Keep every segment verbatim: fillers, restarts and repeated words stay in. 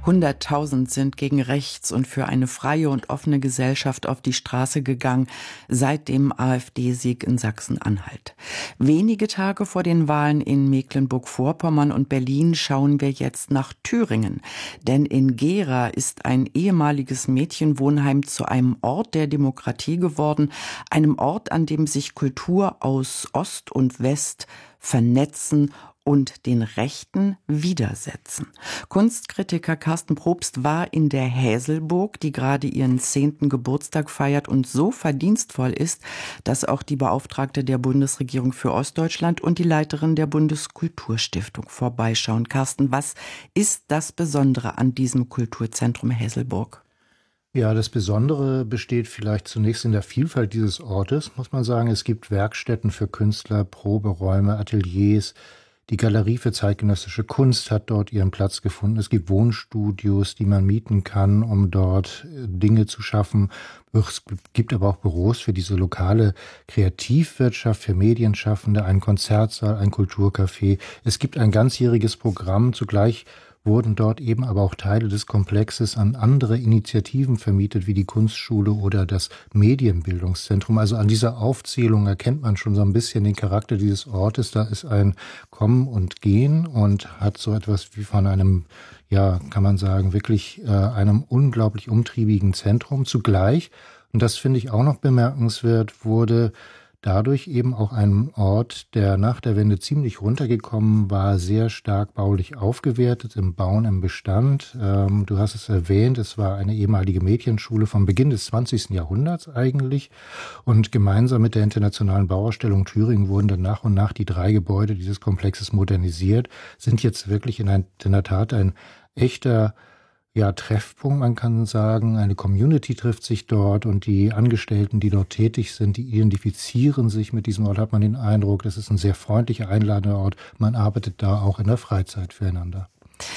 Hunderttausend sind gegen rechts und für eine freie und offene Gesellschaft auf die Straße gegangen seit dem AfD-Sieg in Sachsen-Anhalt. Wenige Tage vor den Wahlen in Mecklenburg-Vorpommern und Berlin schauen wir jetzt nach Thüringen. Denn in Gera ist ein ehemaliges Mädchenwohnheim zu einem Ort der Demokratie geworden, einem Ort, an dem sich Kultur aus Ost und West vernetzen und den Rechten widersetzen. Kunstkritiker Carsten Probst war in der Häselburg, die gerade ihren zehnten Geburtstag feiert und so verdienstvoll ist, dass auch die Beauftragte der Bundesregierung für Ostdeutschland und die Leiterin der Bundeskulturstiftung vorbeischauen. Carsten, was ist das Besondere an diesem Kulturzentrum Häselburg? Ja, das Besondere besteht vielleicht zunächst in der Vielfalt dieses Ortes, muss man sagen. Es gibt Werkstätten für Künstler, Proberäume, Ateliers. Die Galerie für zeitgenössische Kunst hat dort ihren Platz gefunden. Es gibt Wohnstudios, die man mieten kann, um dort Dinge zu schaffen. Es gibt aber auch Büros für diese lokale Kreativwirtschaft, für Medienschaffende, einen Konzertsaal, ein Kulturcafé. Es gibt ein ganzjähriges Programm. Zugleich wurden dort eben aber auch Teile des Komplexes an andere Initiativen vermietet, wie die Kunstschule oder das Medienbildungszentrum. Also an dieser Aufzählung erkennt man schon so ein bisschen den Charakter dieses Ortes. Da ist ein Kommen und Gehen und hat so etwas wie von einem, ja, kann man sagen, wirklich äh, einem unglaublich umtriebigen Zentrum. Zugleich, und das finde ich auch noch bemerkenswert, wurde dadurch eben auch ein Ort, der nach der Wende ziemlich runtergekommen war, sehr stark baulich aufgewertet, im Bauen, im Bestand. Ähm, du hast es erwähnt, es war eine ehemalige Mädchenschule vom Beginn des zwanzigsten Jahrhunderts eigentlich. Und gemeinsam mit der Internationalen Bauausstellung Thüringen wurden dann nach und nach die drei Gebäude dieses Komplexes modernisiert, sind jetzt wirklich in, ein, in der Tat ein echter Ja, Treffpunkt, man kann sagen. Eine Community trifft sich dort und die Angestellten, die dort tätig sind, die identifizieren sich mit diesem Ort, hat man den Eindruck. Das ist ein sehr freundlicher, einladender Ort. Man arbeitet da auch in der Freizeit füreinander.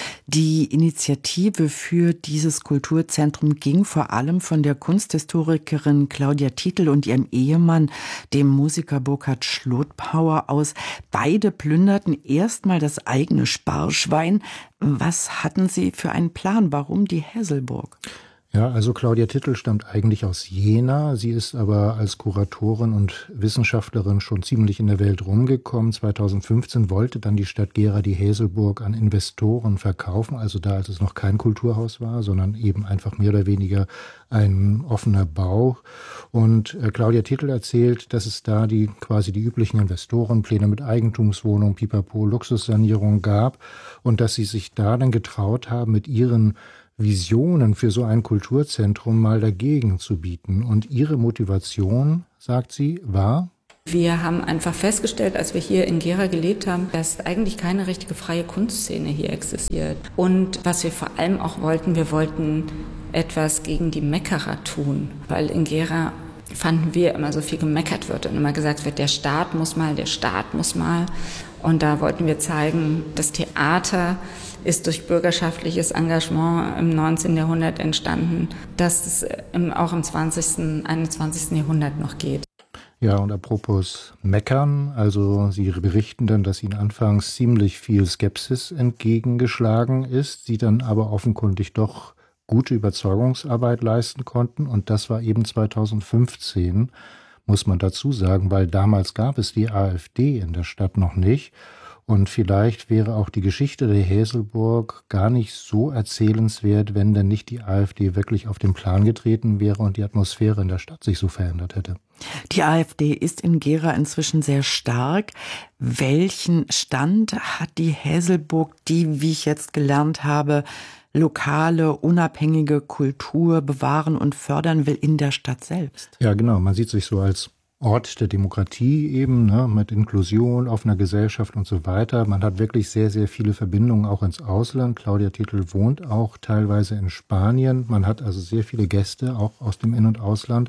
Die Initiative für dieses Kulturzentrum ging vor allem von der Kunsthistorikerin Claudia Titel und ihrem Ehemann, dem Musiker Burkhard Schlotbauer, aus. Beide plünderten erstmal das eigene Sparschwein. Was hatten Sie für einen Plan? Warum die Häselburg? Ja, also Claudia Titel stammt eigentlich aus Jena. Sie ist aber als Kuratorin und Wissenschaftlerin schon ziemlich in der Welt rumgekommen. zweitausendfünfzehn wollte dann die Stadt Gera die Häselburg an Investoren verkaufen, also da, als es noch kein Kulturhaus war, sondern eben einfach mehr oder weniger ein offener Bau. Und äh, Claudia Titel erzählt, dass es da die quasi die üblichen Investorenpläne mit Eigentumswohnungen, Pipapo, Luxussanierung gab und dass sie sich da dann getraut haben, mit ihren Visionen für so ein Kulturzentrum mal dagegen zu bieten. Und ihre Motivation, sagt sie, war: Wir haben einfach festgestellt, als wir hier in Gera gelebt haben, dass eigentlich keine richtige freie Kunstszene hier existiert. Und was wir vor allem auch wollten, wir wollten etwas gegen die Meckerer tun, weil in Gera fanden wir immer so viel gemeckert wird und immer gesagt wird, der Staat muss mal, der Staat muss mal. Und da wollten wir zeigen, das Theater ist durch bürgerschaftliches Engagement im neunzehnten Jahrhundert entstanden, dass es auch im zwanzigsten, einundzwanzigsten Jahrhundert noch geht. Ja, und apropos Meckern, also Sie berichten dann, dass Ihnen anfangs ziemlich viel Skepsis entgegengeschlagen ist, Sie dann aber offenkundig doch gute Überzeugungsarbeit leisten konnten. Und das war eben zweitausendfünfzehn, muss man dazu sagen, weil damals gab es die AfD in der Stadt noch nicht. Und vielleicht wäre auch die Geschichte der Häselburg gar nicht so erzählenswert, wenn denn nicht die AfD wirklich auf den Plan getreten wäre und die Atmosphäre in der Stadt sich so verändert hätte. Die AfD ist in Gera inzwischen sehr stark. Welchen Stand hat die Häselburg, die, wie ich jetzt gelernt habe, lokale, unabhängige Kultur bewahren und fördern will in der Stadt selbst? Ja, genau. Man sieht sich so als Ort der Demokratie eben, ne, mit Inklusion, offener Gesellschaft und so weiter. Man hat wirklich sehr, sehr viele Verbindungen auch ins Ausland. Claudia Titel wohnt auch teilweise in Spanien. Man hat also sehr viele Gäste, auch aus dem In- und Ausland.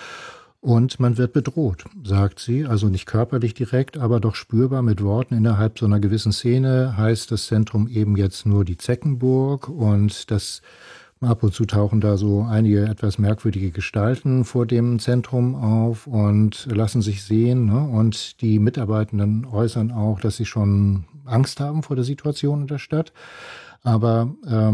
Und man wird bedroht, sagt sie, also nicht körperlich direkt, aber doch spürbar mit Worten. Innerhalb so einer gewissen Szene heißt das Zentrum eben jetzt nur die Zeckenburg und das ab und zu tauchen da so einige etwas merkwürdige Gestalten vor dem Zentrum auf und lassen sich sehen. Ne? Und die Mitarbeitenden äußern auch, dass sie schon Angst haben vor der Situation in der Stadt. Aber ähm,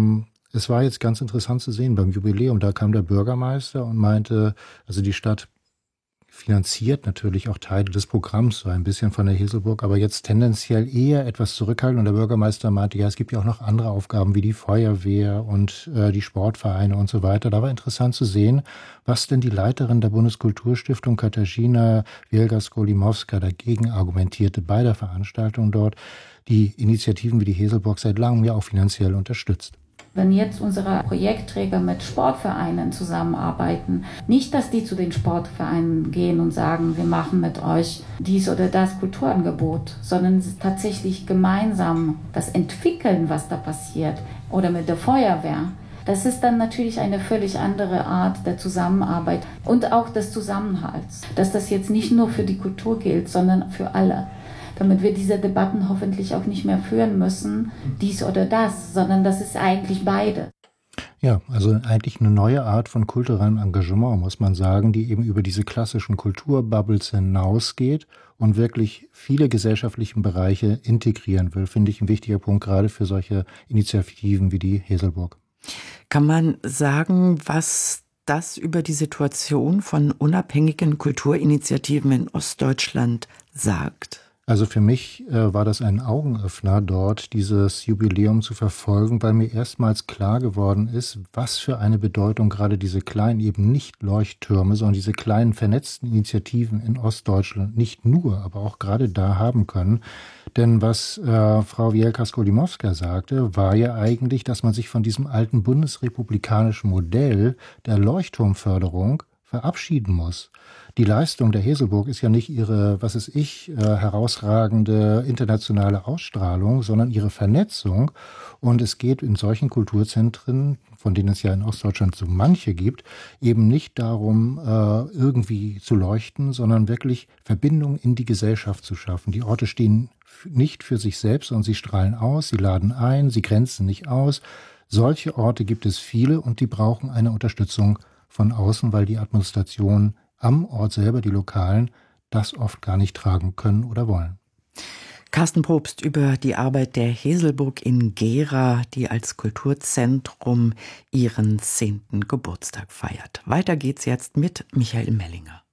Es war jetzt ganz interessant zu sehen beim Jubiläum, da kam der Bürgermeister und meinte, also die Stadt finanziert natürlich auch Teile des Programms, so ein bisschen von der Heselburg, aber jetzt tendenziell eher etwas zurückhaltend. Und der Bürgermeister meinte, ja, es gibt ja auch noch andere Aufgaben wie die Feuerwehr und äh, die Sportvereine und so weiter. Da war interessant zu sehen, was denn die Leiterin der Bundeskulturstiftung Katarzyna Wielga-Skolimowska dagegen argumentierte bei der Veranstaltung dort, die Initiativen wie die Heselburg seit langem ja auch finanziell unterstützt. Wenn jetzt unsere Projektträger mit Sportvereinen zusammenarbeiten, nicht, dass die zu den Sportvereinen gehen und sagen, wir machen mit euch dies oder das Kulturangebot, sondern tatsächlich gemeinsam das entwickeln, was da passiert, oder mit der Feuerwehr. Das ist dann natürlich eine völlig andere Art der Zusammenarbeit und auch des Zusammenhalts. Dass das jetzt nicht nur für die Kultur gilt, sondern für alle. Damit wir diese Debatten hoffentlich auch nicht mehr führen müssen, dies oder das, sondern das ist eigentlich beide. Ja, also eigentlich eine neue Art von kulturellem Engagement, muss man sagen, die eben über diese klassischen Kulturbubbles hinausgeht und wirklich viele gesellschaftliche Bereiche integrieren will, finde ich ein wichtiger Punkt, gerade für solche Initiativen wie die Heselburg. Kann man sagen, was das über die Situation von unabhängigen Kulturinitiativen in Ostdeutschland sagt? Also für mich äh, war das ein Augenöffner, dort dieses Jubiläum zu verfolgen, weil mir erstmals klar geworden ist, was für eine Bedeutung gerade diese kleinen, eben nicht Leuchttürme, sondern diese kleinen vernetzten Initiativen in Ostdeutschland nicht nur, aber auch gerade da haben können. Denn was äh, Frau Wielga-Skolimowska sagte, war ja eigentlich, dass man sich von diesem alten bundesrepublikanischen Modell der Leuchtturmförderung verabschieden muss. Die Leistung der Heselburg ist ja nicht ihre, was weiß ich, äh, herausragende internationale Ausstrahlung, sondern ihre Vernetzung. Und es geht in solchen Kulturzentren, von denen es ja in Ostdeutschland so manche gibt, eben nicht darum, äh, irgendwie zu leuchten, sondern wirklich Verbindungen in die Gesellschaft zu schaffen. Die Orte stehen nicht für sich selbst, sondern sie strahlen aus, sie laden ein, sie grenzen nicht aus. Solche Orte gibt es viele und die brauchen eine Unterstützung von außen, weil die Administration am Ort selber, die Lokalen, das oft gar nicht tragen können oder wollen. Carsten Probst über die Arbeit der Heselburg in Gera, die als Kulturzentrum ihren zehnten Geburtstag feiert. Weiter geht's jetzt mit Michael Mellinger.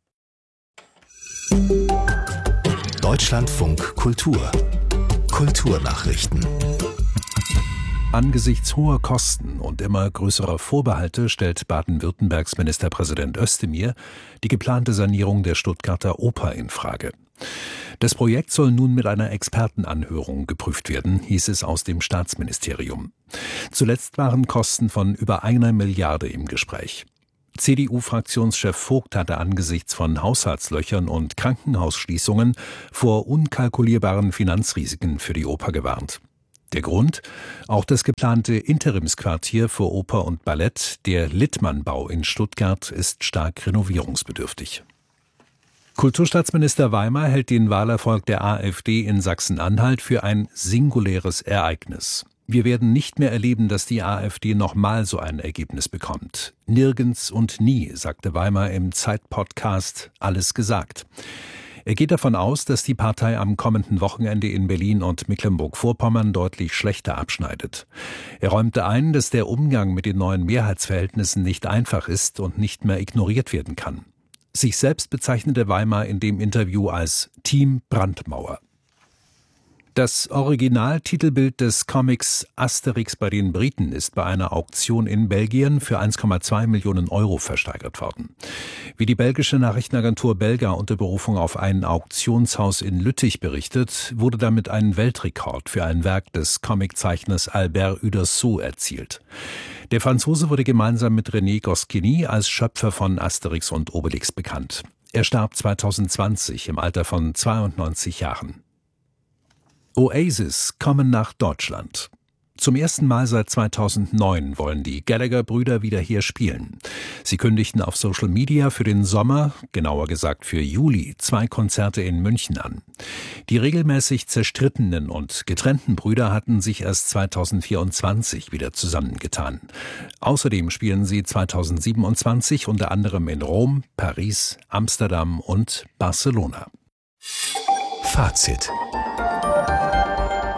Deutschlandfunk Kultur. Kulturnachrichten. Angesichts hoher Kosten und immer größerer Vorbehalte stellt Baden-Württembergs Ministerpräsident Özdemir die geplante Sanierung der Stuttgarter Oper in Frage. Das Projekt soll nun mit einer Expertenanhörung geprüft werden, hieß es aus dem Staatsministerium. Zuletzt waren Kosten von über einer Milliarde im Gespräch. C D U-Fraktionschef Vogt hatte angesichts von Haushaltslöchern und Krankenhausschließungen vor unkalkulierbaren Finanzrisiken für die Oper gewarnt. Der Grund? Auch das geplante Interimsquartier für Oper und Ballett, der Littmann-Bau in Stuttgart, ist stark renovierungsbedürftig. Kulturstaatsminister Weimer hält den Wahlerfolg der AfD in Sachsen-Anhalt für ein singuläres Ereignis. Wir werden nicht mehr erleben, dass die AfD nochmal so ein Ergebnis bekommt. Nirgends und nie, sagte Weimer im Zeit-Podcast Alles gesagt. Er geht davon aus, dass die Partei am kommenden Wochenende in Berlin und Mecklenburg-Vorpommern deutlich schlechter abschneidet. Er räumte ein, dass der Umgang mit den neuen Mehrheitsverhältnissen nicht einfach ist und nicht mehr ignoriert werden kann. Sich selbst bezeichnete Weimer in dem Interview als Team Brandmauer. Das Originaltitelbild des Comics Asterix bei den Briten ist bei einer Auktion in Belgien für eins Komma zwei Millionen Euro versteigert worden. Wie die belgische Nachrichtenagentur Belga unter Berufung auf ein Auktionshaus in Lüttich berichtet, wurde damit ein Weltrekord für ein Werk des Comiczeichners Albert Uderzo erzielt. Der Franzose wurde gemeinsam mit René Goscinny als Schöpfer von Asterix und Obelix bekannt. Er starb zweitausendzwanzig im Alter von zweiundneunzig Jahren. Oasis kommen nach Deutschland. Zum ersten Mal seit zweitausendneun wollen die Gallagher-Brüder wieder hier spielen. Sie kündigten auf Social Media für den Sommer, genauer gesagt für Juli, zwei Konzerte in München an. Die regelmäßig zerstrittenen und getrennten Brüder hatten sich erst zweitausendvierundzwanzig wieder zusammengetan. Außerdem spielen sie zweitausendsiebenundzwanzig unter anderem in Rom, Paris, Amsterdam und Barcelona. Fazit.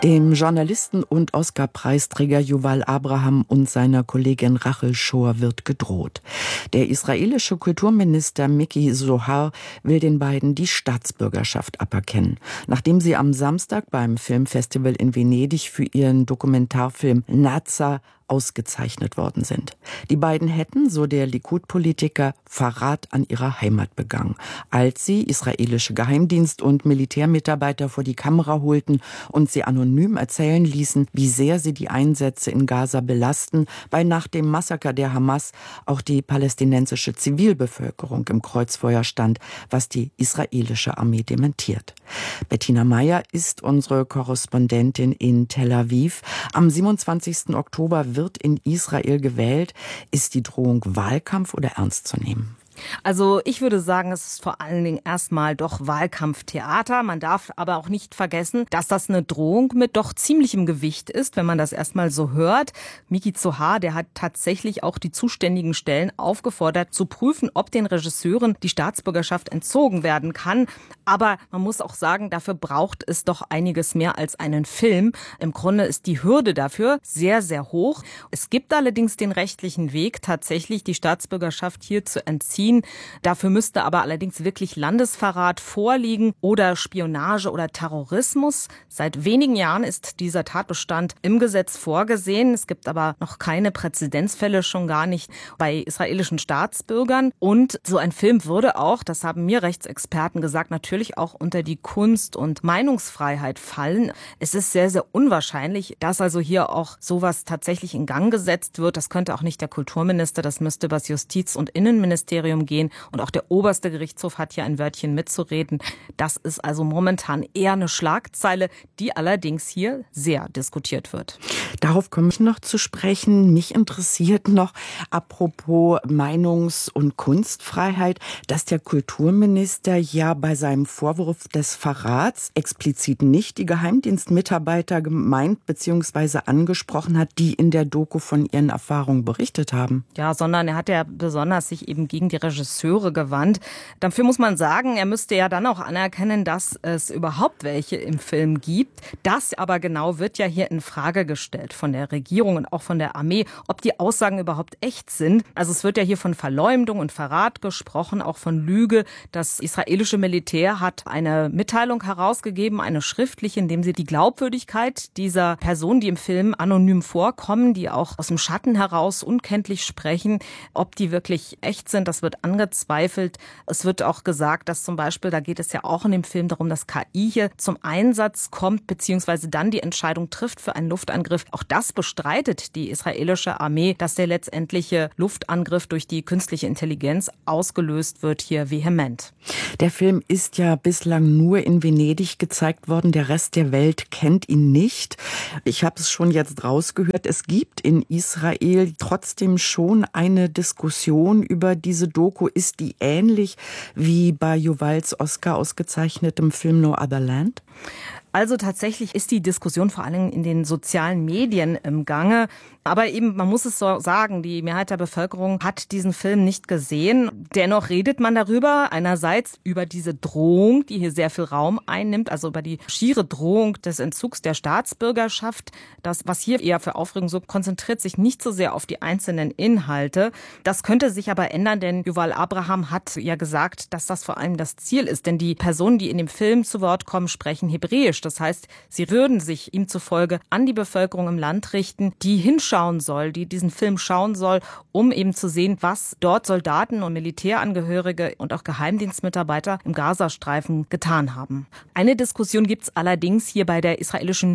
Dem Journalisten und Oscar-Preisträger Yuval Abraham und seiner Kollegin Rachel Shor wird gedroht. Der israelische Kulturminister Miki Zohar will den beiden die Staatsbürgerschaft aberkennen, nachdem sie am Samstag beim Filmfestival in Venedig für ihren Dokumentarfilm Naza ausgezeichnet worden sind. Die beiden hätten, so der Likud-Politiker, Verrat an ihrer Heimat begangen, als sie israelische Geheimdienst- und Militärmitarbeiter vor die Kamera holten und sie anonym erzählen ließen, wie sehr sie die Einsätze in Gaza belasten, weil nach dem Massaker der Hamas auch die palästinensische Zivilbevölkerung im Kreuzfeuer stand, was die israelische Armee dementiert. Bettina Meyer ist unsere Korrespondentin in Tel Aviv. Am siebenundzwanzigsten Oktober wird in Israel gewählt. Ist die Drohung Wahlkampf oder ernst zu nehmen? Also ich würde sagen, es ist vor allen Dingen erstmal doch Wahlkampftheater. Man darf aber auch nicht vergessen, dass das eine Drohung mit doch ziemlichem Gewicht ist, wenn man das erstmal so hört. Miki Zohar, der hat tatsächlich auch die zuständigen Stellen aufgefordert, zu prüfen, ob den Regisseuren die Staatsbürgerschaft entzogen werden kann. Aber man muss auch sagen, dafür braucht es doch einiges mehr als einen Film. Im Grunde ist die Hürde dafür sehr, sehr hoch. Es gibt allerdings den rechtlichen Weg, tatsächlich die Staatsbürgerschaft hier zu entziehen. Dafür müsste aber allerdings wirklich Landesverrat vorliegen oder Spionage oder Terrorismus. Seit wenigen Jahren ist dieser Tatbestand im Gesetz vorgesehen. Es gibt aber noch keine Präzedenzfälle, schon gar nicht bei israelischen Staatsbürgern. Und so ein Film würde auch, das haben mir Rechtsexperten gesagt, natürlich auch unter die Kunst- und Meinungsfreiheit fallen. Es ist sehr, sehr unwahrscheinlich, dass also hier auch sowas tatsächlich in Gang gesetzt wird. Das könnte auch nicht der Kulturminister, das müsste über das Justiz- und Innenministerium gehen. Und auch der oberste Gerichtshof hat hier ein Wörtchen mitzureden. Das ist also momentan eher eine Schlagzeile, die allerdings hier sehr diskutiert wird. Darauf komme ich noch zu sprechen. Mich interessiert noch, apropos Meinungs- und Kunstfreiheit, dass der Kulturminister ja bei seinem Vorwurf des Verrats explizit nicht die Geheimdienstmitarbeiter gemeint bzw. angesprochen hat, die in der Doku von ihren Erfahrungen berichtet haben. Ja, sondern er hat ja besonders sich eben gegen die Regisseure gewandt. Dafür muss man sagen, er müsste ja dann auch anerkennen, dass es überhaupt welche im Film gibt. Das aber genau wird ja hier in Frage gestellt von der Regierung und auch von der Armee, ob die Aussagen überhaupt echt sind. Also es wird ja hier von Verleumdung und Verrat gesprochen, auch von Lüge. Das israelische Militär hat eine Mitteilung herausgegeben, eine schriftliche, in dem sie die Glaubwürdigkeit dieser Personen, die im Film anonym vorkommen, die auch aus dem Schatten heraus unkenntlich sprechen, ob die wirklich echt sind, das wird angezweifelt. Es wird auch gesagt, dass zum Beispiel, da geht es ja auch in dem Film darum, dass K I hier zum Einsatz kommt, beziehungsweise dann die Entscheidung trifft für einen Luftangriff. Auch das bestreitet die israelische Armee, dass der letztendliche Luftangriff durch die künstliche Intelligenz ausgelöst wird, hier vehement. Der Film ist ja bislang nur in Venedig gezeigt worden. Der Rest der Welt kennt ihn nicht. Ich habe es schon jetzt rausgehört. Es gibt in Israel trotzdem schon eine Diskussion über diese Doku. Ist die ähnlich wie bei Yuvals Oscar ausgezeichnetem Film No Other Land? Also tatsächlich ist die Diskussion vor allem in den sozialen Medien im Gange. Aber eben, man muss es so sagen, die Mehrheit der Bevölkerung hat diesen Film nicht gesehen. Dennoch redet man darüber, einerseits über diese Drohung, die hier sehr viel Raum einnimmt, also über die schiere Drohung des Entzugs der Staatsbürgerschaft. Das, was hier eher für Aufregung so konzentriert sich nicht so sehr auf die einzelnen Inhalte. Das könnte sich aber ändern, denn Yuval Abraham hat ja gesagt, dass das vor allem das Ziel ist. Denn die Personen, die in dem Film zu Wort kommen, sprechen Hebräisch. Das heißt, sie würden sich ihm zufolge an die Bevölkerung im Land richten, die hinschauen soll, die diesen Film schauen soll, um eben zu sehen, was dort Soldaten und Militärangehörige und auch Geheimdienstmitarbeiter im Gazastreifen getan haben. Eine Diskussion gibt es allerdings hier bei der israelischen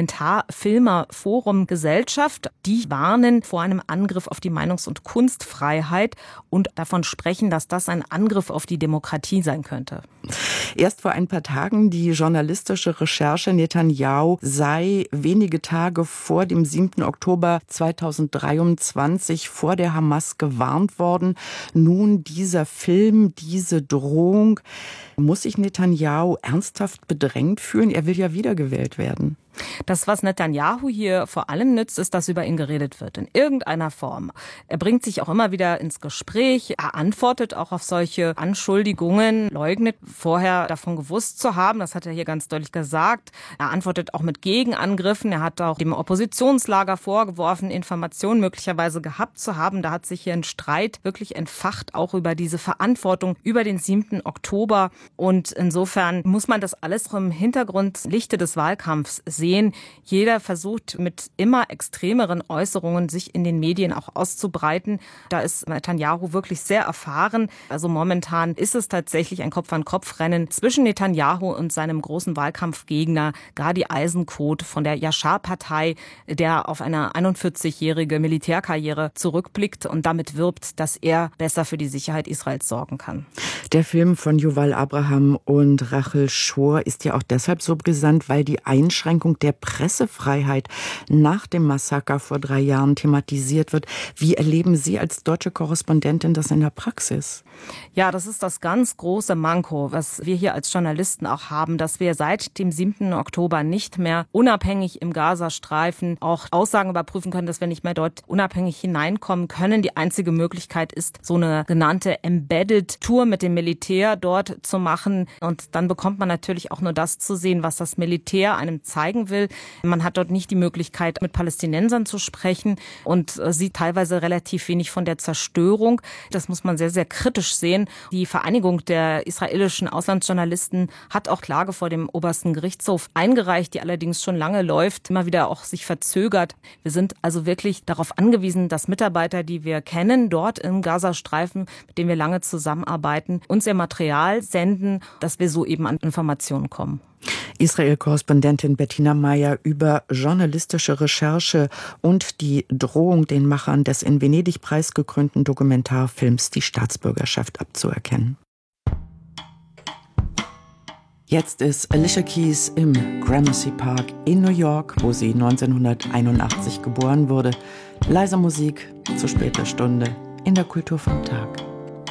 Dokumentarfilmer-Forum-Gesellschaft. Die warnen vor einem Angriff auf die Meinungs- und Kunstfreiheit und davon sprechen, dass das ein Angriff auf die Demokratie sein könnte. Erst vor ein paar Tagen die journalistische Recherche, Netanyahu sei wenige Tage vor dem siebten Oktober zweitausenddreiundzwanzig vor der Hamas gewarnt worden. Nun dieser Film, diese Drohung. Muss sich Netanyahu ernsthaft bedrängt fühlen? Er will ja wiedergewählt werden. Das, was Netanyahu hier vor allem nützt, ist, dass über ihn geredet wird, in irgendeiner Form. Er bringt sich auch immer wieder ins Gespräch, er antwortet auch auf solche Anschuldigungen, leugnet vorher davon gewusst zu haben, das hat er hier ganz deutlich gesagt. Er antwortet auch mit Gegenangriffen, er hat auch dem Oppositionslager vorgeworfen, Informationen möglicherweise gehabt zu haben. Da hat sich hier ein Streit wirklich entfacht, auch über diese Verantwortung über den siebten Oktober. Und insofern muss man das alles im Hintergrund Lichte des Wahlkampfs sehen. Sehen. Jeder versucht mit immer extremeren Äußerungen sich in den Medien auch auszubreiten. Da ist Netanyahu wirklich sehr erfahren. Also momentan ist es tatsächlich ein Kopf-an-Kopf-Rennen zwischen Netanyahu und seinem großen Wahlkampfgegner Gadi Eisenkot von der Yashar-Partei, der auf eine einundvierzigjährige Militärkarriere zurückblickt und damit wirbt, dass er besser für die Sicherheit Israels sorgen kann. Der Film von Yuval Abraham und Rachel Schor ist ja auch deshalb so brisant, weil die Einschränkung der Pressefreiheit nach dem Massaker vor drei Jahren thematisiert wird. Wie erleben Sie als deutsche Korrespondentin das in der Praxis? Ja, das ist das ganz große Manko, was wir hier als Journalisten auch haben, dass wir seit dem siebten Oktober nicht mehr unabhängig im Gazastreifen auch Aussagen überprüfen können, dass wir nicht mehr dort unabhängig hineinkommen können. Die einzige Möglichkeit ist, so eine genannte Embedded Tour mit dem Militär dort zu machen. Und dann bekommt man natürlich auch nur das zu sehen, was das Militär einem zeigen will. Man hat dort nicht die Möglichkeit, mit Palästinensern zu sprechen und sieht teilweise relativ wenig von der Zerstörung. Das muss man sehr, sehr kritisch sehen. Die Vereinigung der israelischen Auslandsjournalisten hat auch Klage vor dem obersten Gerichtshof eingereicht, die allerdings schon lange läuft, immer wieder auch sich verzögert. Wir sind also wirklich darauf angewiesen, dass Mitarbeiter, die wir kennen, dort im Gazastreifen, mit denen wir lange zusammenarbeiten, uns ihr Material senden, dass wir so eben an Informationen kommen. Israel-Korrespondentin Bettina Meyer über journalistische Recherche und die Drohung, den Machern des in Venedig preisgekrönten Dokumentarfilms die Staatsbürgerschaft abzuerkennen. Jetzt ist Alicia Keys im Gramercy Park in New York, wo sie neunzehnhunderteinundachtzig geboren wurde. Leise Musik zu später Stunde in der Kultur vom Tag.